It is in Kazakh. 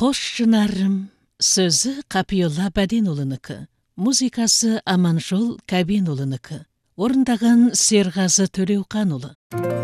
Қош шынарым, сөзі Қапиолла Бәденұлынікі, музыкасы Аманжол Кәбенұлынікі, орындаған Серғазы Төлеуқанұлы.